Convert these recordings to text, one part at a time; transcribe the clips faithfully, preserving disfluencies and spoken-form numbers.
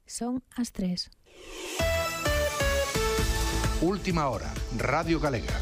Son as tres. Última hora, Radio Galega.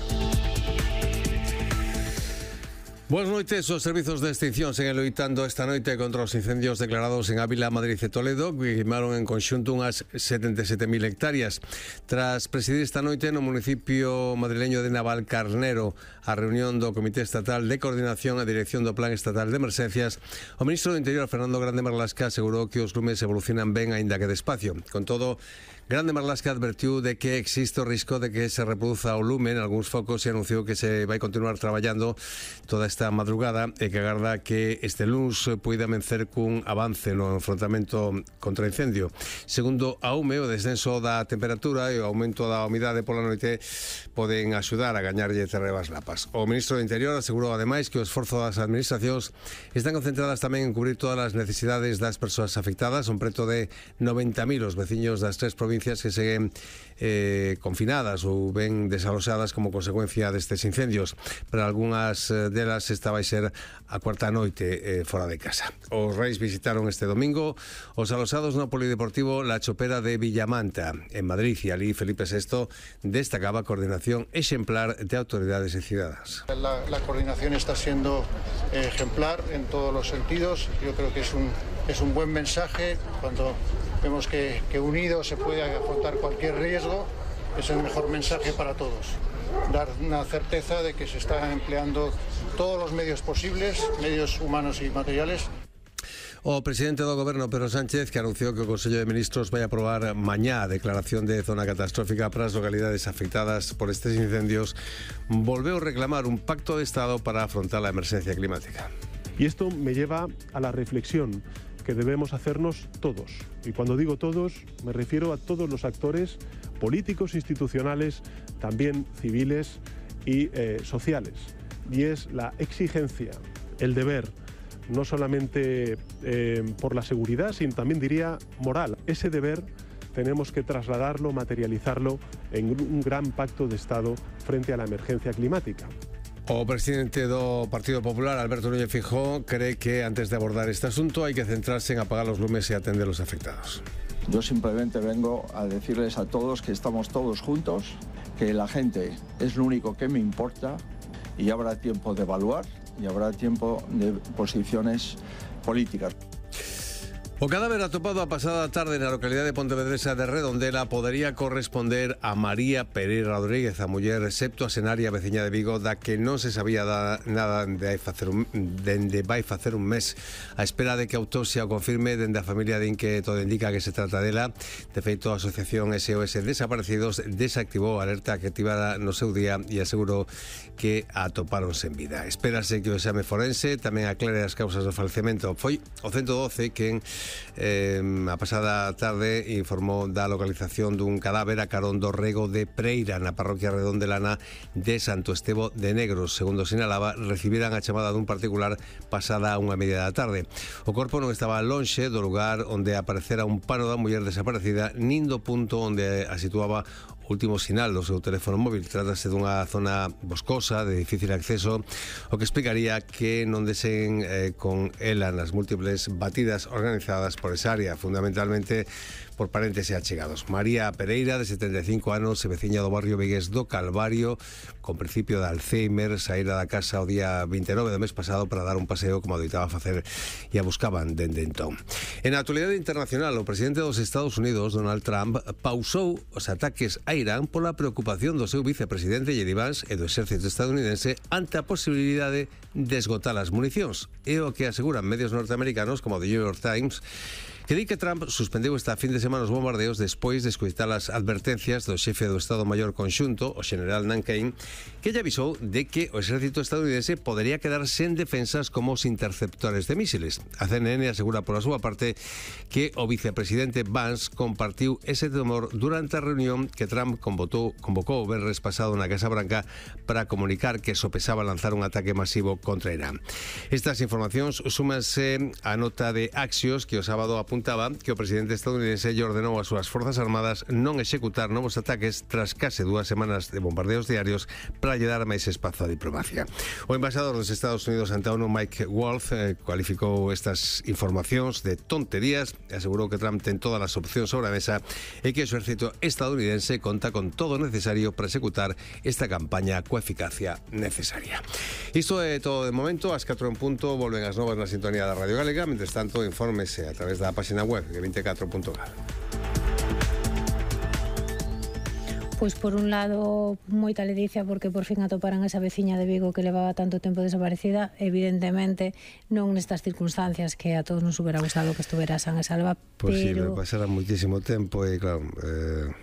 Boas noites. Os servizos de extinción seguen loitando esta noite contra os incendios declarados en Ávila, Madrid e Toledo, que queimaron en conxunto unhas setenta e sete mil hectáreas. Tras presidir esta noite no municipio madrileño de Navalcarnero a reunión do Comité Estatal de Coordinación e Dirección do Plan Estatal de Emerxencias, o ministro do Interior, Fernando Grande Marlaska, asegurou que os lumes evolucionan ben, aínda que despacio. Con todo, Grande Marlaska advertiu de que existe o risco de que se reproduza o lume en algúns focos e anunciou que se vai continuar traballando toda esta madrugada e que agarda que este luns poida vencer cun avance no enfrontamento contra o incendio. Segundo a U M E, o descenso da temperatura e o aumento da humidade pola noite poden axudar a gañarlle terreo ás lapas. O ministro do Interior asegurou ademais que o esforzo das administracións están concentradas tamén en cubrir todas as necesidades das persoas afectadas. Son preto de noventa mil os veciños das tres provincias que seguen eh, confinadas ou ben desaloxadas como consecuencia destes incendios. Para algunhas delas esta vai ser a cuarta noite eh, fora de casa. Os reis visitaron este domingo os aloxados no polideportivo La Chopera de Villamanta, en Madrid, e ali Felipe sexto destacaba a coordinación exemplar de autoridades e ciudadanas. La, la coordinación está siendo ejemplar en todos los sentidos. Yo creo que es un, es un buen mensaje cuando vemos que, que unidos se puede afrontar cualquier riesgo. Es el mejor mensaje para todos. Dar una certeza de que se están empleando todos los medios posibles, medios humanos y materiales. O presidente do Goberno, Pedro Sánchez, que anunciou que o Consello de Ministros vai aprobar mañá a declaración de zona catastrófica para as localidades afectadas por estes incendios, volveu reclamar un pacto de Estado para afrontar la emergencia climática. Y esto me lleva a la reflexión que debemos hacernos todos. Y cuando digo todos, me refiero a todos los actores políticos, institucionales, también civiles y eh, sociales. Y es la exigencia, el deber, no solamente eh, por la seguridad, sino también diría moral. Ese deber tenemos que trasladarlo, materializarlo en un gran pacto de Estado frente a la emergencia climática. O presidente do Partido Popular, Alberto Núñez Feijóo, cree que antes de abordar este asunto hay que centrarse en apagar los lumes y atender a los afectados. Yo simplemente vengo a decirles a todos que estamos todos juntos, que la gente es lo único que me importa y habrá tiempo de evaluar y habrá tiempo de posiciones políticas. O cadáver atopado a pasada tarde na localidade de Pontevedresa de Redondela podería corresponder a María Pereira Rodríguez, a muller septuasenaria veciña de Vigo, da que non se sabía da, nada de vai facer un, dende vai facer un mes. A espera de que a autopsia o confirme, dende a familia din que todo indica que se trata dela. De feito, a Asociación S O S Desaparecidos desactivou a alerta que activara no seu día e asegurou que a atoparon sen vida. Espérase que o exame forense tamén aclare as causas do falecemento. Foi o ciento doce quen Eh, a pasada tarde informou da localización dun cadáver a carón do rego de Preira, na parroquia redondelana de Santo Estevo de Negros. Segundo sinalaba, recibiran a chamada dun particular pasada unha media da tarde. O corpo non estaba lonxe do lugar onde aparecera un pano da muller desaparecida, nin do punto onde a situaba o último sinal do seu teléfono móvil. Trátase dunha zona boscosa, de difícil acceso, o que explicaría que non desen eh, con ela nas múltiples batidas organizadas por esa área, fundamentalmente por parentes e achegados. María Pereira, de setenta e cinco anos, e veciña do barrio vigués do Calvario, con principio de Alzheimer, saíra da casa o día vinte e nove do mes pasado para dar un paseo como adoitaba facer e a buscaban dende entón. En a actualidade internacional, o presidente dos Estados Unidos, Donald Trump, pausou os ataques a Irán pola preocupación do seu vicepresidente J D Vance e do exército estadounidense ante a posibilidade de esgotar as municións. É o que aseguran medios norteamericanos como The New York Times, que di que Trump suspendeu esta fin de semana os bombardeos despois de escoitar as advertencias do xefe do Estado Maior Conxunto, o general Nan Cain, que lle avisou de que o exército estadounidense podería quedar sen defensas como os interceptores de mísiles. A C N N asegura por a súa parte que o vicepresidente Vance compartiu ese temor durante a reunión que Trump convocou, convocou o venres pasado na Casa Branca para comunicar que sopesaba lanzar un ataque masivo contra Irán. Estas informacións súmanse á nota de Axios que o sábado apunta apuntaba que o presidente estadounidense lle ordenou ás súas forzas armadas non executar novos ataques tras case dúas semanas de bombardeos diarios para lle dar máis espazo á diplomacia. O embaixador dos Estados Unidos ante a ONU, Mike Waltz, eh, cualificou estas informacións de tonterías e asegurou que Trump ten todas as opcións sobre a mesa e que o exército estadounidense conta con todo o necesario para executar esta campaña coa eficacia necesaria. Isto é todo de momento. Ás catro en punto volven as novas na sintonía da Radio Galega. Mentres tanto, infórmese a través da página web de veinticuatro punto gal. Pois por un lado, moita ledicia porque por fin atoparan esa veciña de Vigo que levaba tanto tempo desaparecida. Evidentemente, non nestas circunstancias que a todos nos hubiera gustado que estuvera san e salva, pues pero... sí, pasara muchísimo tempo e claro... Eh...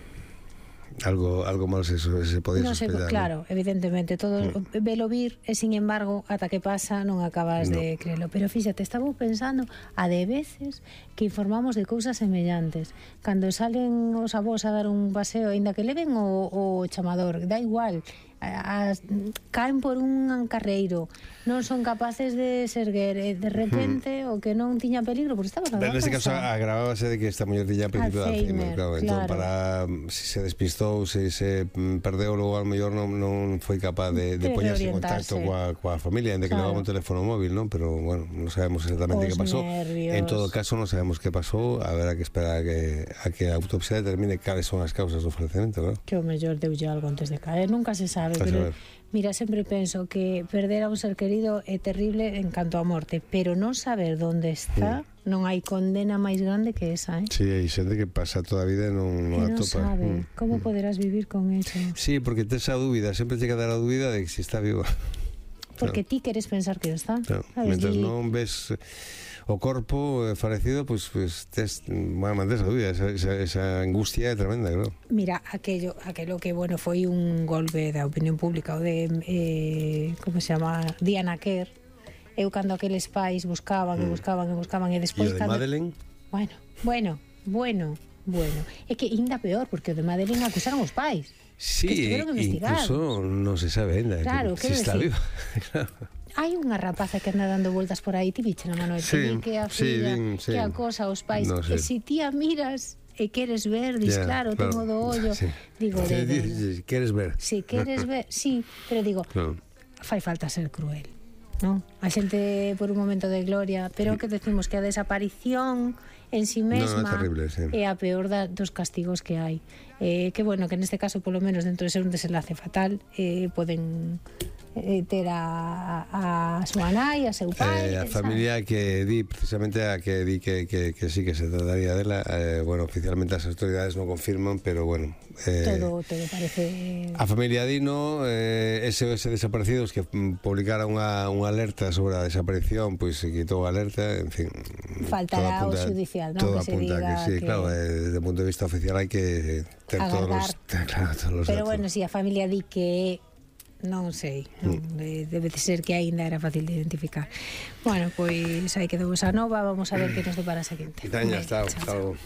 Algo, algo malo se, se podía no sé, sospechar, claro, ¿no? Evidentemente todo mm. velo vir e sin embargo ata que pasa non acabas no. de creerlo, pero fíxate, estaba pensando a de veces que informamos de cousas semellantes cando salen os avós a dar un paseo, aínda que leven o, o chamador, da igual, as, caen por un carreiro, non son capaces de serguer, e de repente mm. o que non tiña peligro, porque estaba Pero neste caso agravábase de que esta muller tiña principio de Alzheimer, claro, claro. Entón para si se despistou, se se perdeu, logo ao mellor non, non foi capaz de, de poñerse en contacto coa, coa familia, de que claro. levaba un teléfono móvil, non? Pero bueno, non sabemos exactamente que pasou. Nervios. En todo caso non sabemos que pasou, haberá que esperar a que, a que a autopsia determine cales son as causas do falecemento, claro. Que o mellor deulle algo antes de caer, nunca se sabe. Pero, mira, sempre penso que perder a un ser querido é terrible en canto a morte, pero non saber onde está, mm. non hai condena máis grande que esa, eh? Sí, hai xente que pasa toda a vida e non, non atopa. Non sabe, mm. como poderás vivir con eso? Sí, porque tes a dúbida, sempre te queda a dúbida de que si está vivo. Porque claro. ti queres pensar que está. Claro. Mentre non ves o corpo falecido, pues, pues tes, bueno, mantes a dúbida, esa, esa, esa angustia é tremenda, claro. Mira, aquello, aquello que, bueno, foi un golpe da opinión pública, o de, eh, como se chama, Diana Kerr, eu cando aqueles pais buscaban e buscaban e buscaban e despois... E o de cando... Madeleine? Bueno, bueno, bueno, bueno. É que ainda peor, porque o de Madeleine acusaron os pais. Sí, incluso non se sabe ainda claro, que, si está viva. Claro. Hai unha rapaza que anda dando voltas por aí, ti biche na Manuel, sí, que a sí, filla, din, sí. que acosa aos pais, no sé. e si ti a miras e queres ver, dis, yeah, claro, claro, tengo do ollo, sí. digo, de, de, de, queres ver? Si queres ver, sí, pero digo, claro. fai falta ser cruel, non? A xente por un momento de gloria, pero que decimos que a desaparición en si mesma no, no, é, terrible, sí. é a peor da, dos castigos que hai. Eh, que bueno, que neste caso, polo menos dentro de ser un desenlace fatal, eh, poden eh, ter a, a, a súa nai, a seu pai, eh, a familia que di, precisamente a que di que, que, que sí que se trataría dela, eh, bueno, oficialmente as autoridades non confirman, pero bueno, eh, todo, todo parece... A familia Dino, eh, S O S Desaparecidos, que publicara unha, unha alerta sobre a desaparición, pois pues, se quitou a alerta, en fin, faltará o xudicial, non? Todo que apunta se diga que sí, que... claro, eh, desde o punto de vista oficial hai que ter todos los, claro, todos los pero datos. bueno, si a familia di que non sei, non, mm. debe de ser que aínda era fácil de identificar. Bueno, pois aí quedou esa nova, vamos a ver que nos depara a seguinte. Itaña, hasta luego.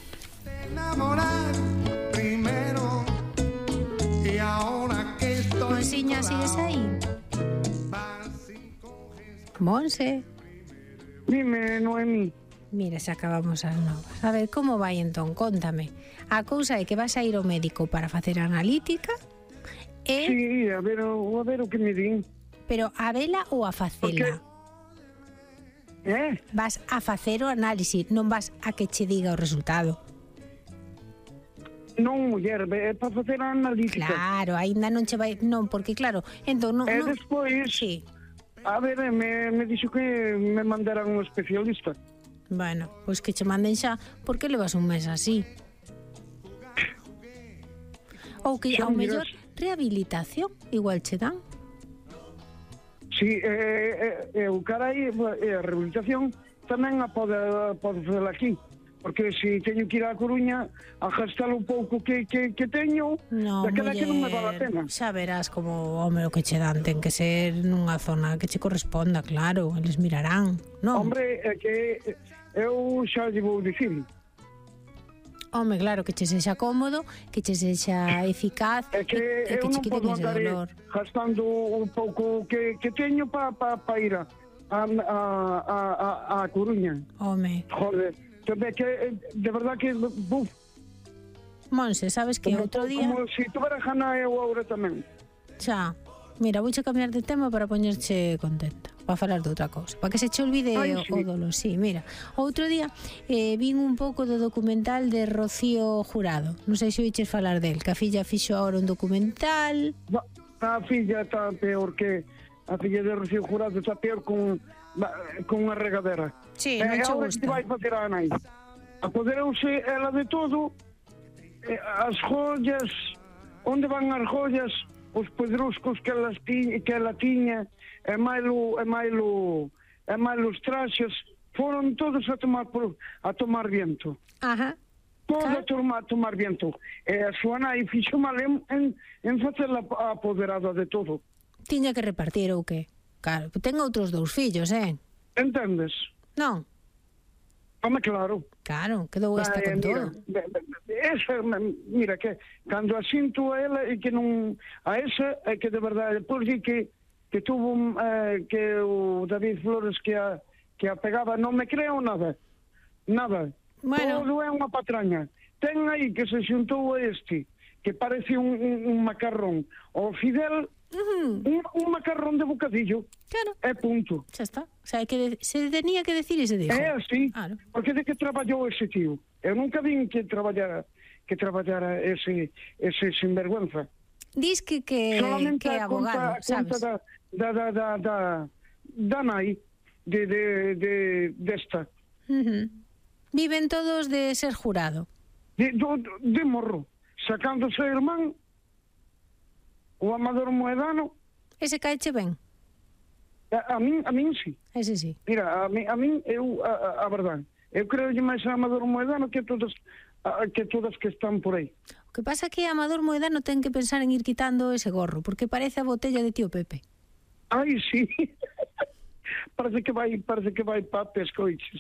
Enamorar primero y ahora que estoy Monsiña, sigues aí? Monse. Dime, Noemí. Mira, se acabamos as novas. A ver, como vai entón? Cóntame. A cousa é que vas a ir ao médico para facer analítica e... Sí, a ver, a ver o que me din. Pero a vela ou a facela? Porque... Eh? Vas a facer o análise, non vas a que che diga o resultado. Non, muller, é para facer a analítica. Claro, aínda non che vai... Non, porque claro, entón... Non, e non... despois... Sí. A ver, me, me dixo que me mandaran un especialista. Bueno, pois que che manden xa, porque levas un mes así. Ou que ao mellor rehabilitación igual che dan. Sí, eh, eh, o carai, eh, a rehabilitación tamén a pode, pode fazer aquí. Porque se teño que ir á Coruña a gastar un pouco que, que, que teño, no, daquela muller, que non me vale a pena. Xa verás como, home, o que che dan ten que ser nunha zona que che corresponda, claro, eles mirarán, non? Hombre, é que eu xa lle vou dicir. Home, claro, que che sexa cómodo, que che sexa eficaz, é que, e, e que che quiten ese dolor. Gastando un pouco que, que teño para pa, pa ir a, a, a, a, a Coruña. Home. Joder, Que, que, de verdad que... Buf, Monse, sabes que como, outro día... como se si tuvera gana eu agora tamén. Xa, mira, vouche cambiar de tema para poñerche contenta, para falar de outra cousa, para que se che olvide Ai, o, sí. o dolor. Sí, mira, outro día eh, vin un pouco do documental de Rocío Jurado. Non sei se oiches falar del, que a filla fixo agora un documental. A filla está peor que... A filla de Rocío Jurado está peor con, con unha regadera. Sí, E non che agora gusta. que vai facer a nai? Apoderouse ela de todo, eh, as joyas, onde van as joyas, os pedruscos que ela, ti, que ela tiña, e mailo, e mailo, e mailo os traxes, foron todos a tomar por, a tomar viento. Ajá. Todo Claro. a tomar, tomar viento. E a súa nai fixo mal en, en, en facela apoderada de todo. Tiña que repartir ou que? Claro, ten outros dous fillos, eh? Entendes? Non? Home, claro. Claro, quedou esta Ah, con eh, todo. mira, de- de- esa, mira, que cando a sinto a ela e que non... A esa é que de verdade, depois di que, que tuvo un, eh, que o David Flores que a, que a pegaba, non me creo nada. Nada. Bueno. Todo é unha patraña. Ten aí que se xuntou a este, que parece un, un, un macarrón. O Fidel... Uh-huh. Un, un macarrón de bocadillo. Claro. É punto. Xa está. O sea, que de, se tenía que decir e se dixo. É así. Claro. Porque de que traballou ese tío? Eu nunca vin que traballara que traballara ese ese sinvergüenza. Dis que, que, Solamente que é a conta, abogado, a conta sabes? da, da, da, da, da, da nai de, de, de, desta. Uh-huh. Viven todos de ser jurado. De, do, de morro. Sacándose o irmán, o Amador Moedano, Ese caeche ben? a, a min, a min sí. Ese sí. Mira, a min, a min eu, a, a, a verdade, eu creo que máis a Amador Moedano que todas, a, que todas que están por aí. O que pasa é que Amador Moedano ten que pensar en ir quitando ese gorro, porque parece a botella de tío Pepe. Ai, sí. parece que vai, parece que vai pa pescoiches.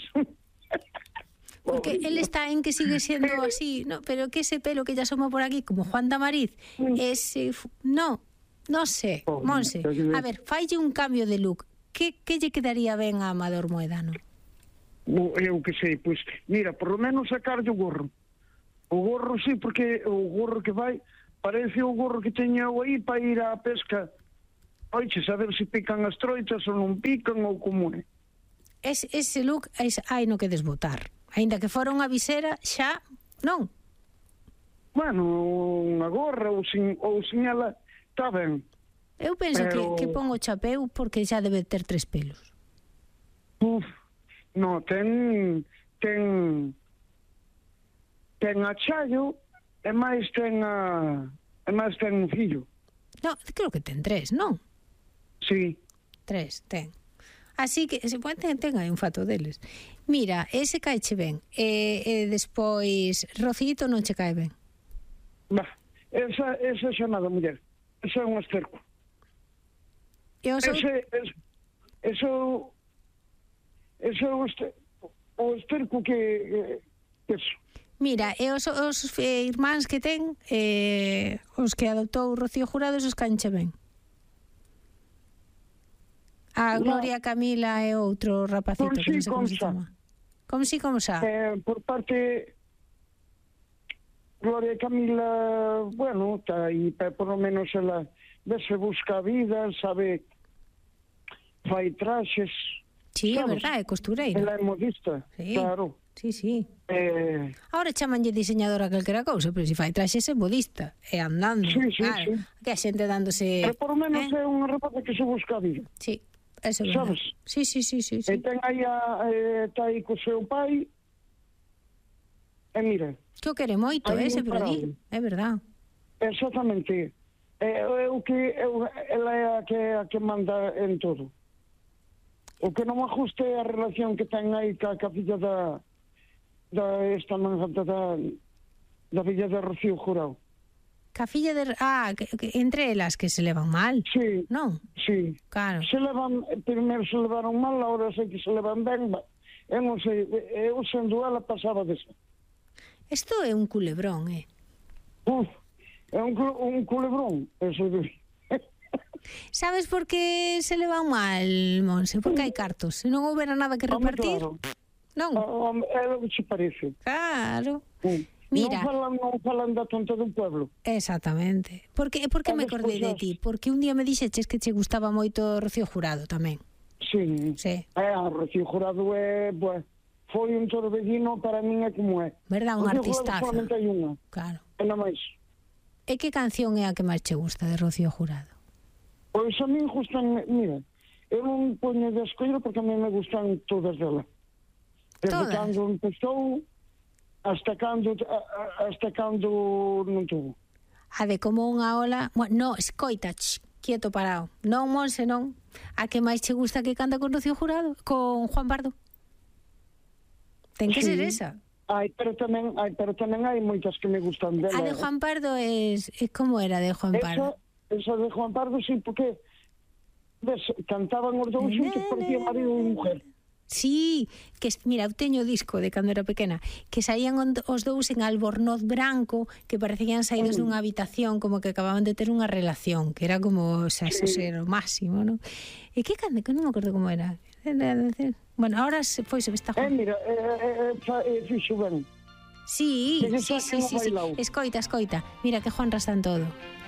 Porque él está en que sigue siendo así, no, pero que ese pelo que ya asoma por aquí, como Juan Tamariz, ese... fu- No, no sé, Oh, Monse. pero que- A ver, falle un cambio de look. Que, que lle quedaría ben a Amador Moedano? O- Eu que sei, pois, mira, por lo menos sacarlle o gorro. O gorro sí, porque o gorro que vai parece o gorro que teño eu aí para ir á pesca. Oiche, saber se pican as troitas ou non pican ou como é. Es, ese look es, hai no que desbotar. Ainda que fora unha visera, xa non. Bueno, unha gorra ou sin, ou sin ela, está ben. Eu penso Pero- que, que pon o chapeu porque xa debe ter tres pelos. Uf, no, ten, ten, ten a Chayo e máis ten a, e máis ten un fillo. No, creo que ten tres, non? Sí. Tres, ten. Así que, se pode, ten, ten aí un fato deles. Mira, ese caeche ben. E, e despois, Rocito non che cae ben. Bah, esa, esa xa nada, muller. Esa é un esterco. E os outros... Ese, es, eso, ese é o, este, o esterco que, que eso. Mira, e os, os eh, irmáns que ten, eh, os que adoptou Rocío Jurado, esos caenche ben. A No. Gloria Camila e outro rapacito, Por que si, non sei como se consa. chama. Como si, como xa? Eh, por parte Gloria Camila, bueno, está aí, pe- por lo menos ela se busca a vida, sabe, fai traxes. Sí, é sabes? verdade, é costureira. Ela é modista, Sí. claro. Sí, sí. Eh, Ahora chamanlle diseñadora calquera cousa, pero se fai traxes é modista, e andando. Sí, sí, claro. sí. Que a xente dándose... pero por lo menos eh? é unha rapaza que se busca a vida. Sí, eso é verdade. Sabes? Sí, sí, sí, sí, E sí. ten aí a, eh, está aí co seu pai, e mira, Que o quere moito, Aí ese, non pero di, parable. é verdade. exactamente, é, é o que é, o- ela é a que, a que manda en todo. O que non me ajuste é a relación que ten aí ca, ca filla da, da esta manjata da, da filla de Rocío Jurado. Ca filla de... Ah, que, que entre elas que se levan mal, Sí, non? sí. Claro. Se levan, primeiro se levaron mal, agora sei que se levan ben, ba- eu non sei, eu sendo ela pasaba desa. Isto é un culebrón, eh? Uf, é un, cu- un culebrón, eso de... Sabes por que se levan mal, Monse? Porque hai cartos. Se non houbera nada que Home, repartir, claro. Non? Oh, é o que se parece. Claro. Sí. Mira. Non falan, non falan da tonta do pueblo. Exactamente. Por que, por que me acordei de ti? Porque un día me dixeches que che gustaba moito Rocío Jurado tamén. Sí. Sí. É, a Rocío Jurado é, pues, foi un torbellino para min é como é. Verdad, un artistazo. Solamente hai unha. Claro. E non máis. E que canción é a que máis che gusta de Rocío Jurado? Pois a min gustan, mira, eu non poño de escollo porque a mí me gustan todas dela. Desde Todas? cando empezou hasta cando hasta cando non tuvo. A de como unha ola... Bueno, no, escoita, ch, quieto parado. Non, Monse, non. A que máis che gusta que canta con Rocío Jurado? Con Juan Pardo? Ten que Sí. ser esa. Ai, pero tamén, ai, pero tamén hai moitas que me gustan dela. A de Juan Pardo es... es como era de Juan Pardo? Esa, esa de Juan Pardo, sí, porque ves, cantaban os dous xuntos porque marido e mujer. Sí, que mira, eu teño o disco de cando era pequena, que saían os dous en albornoz branco, que parecían saídos Mm. dunha habitación, como que acababan de ter unha relación, que era como, o sea, eso Sí. era o máximo, ¿no? E que cante, que non me acordo como era. Bueno, ahora se foi, se está Eh, Juan. mira, eh, eh, eh, fixo ben. Sí, que sí, xa sí, que sí, non sí. bailou. Escoita, escoita. Mira que Juan está en todo.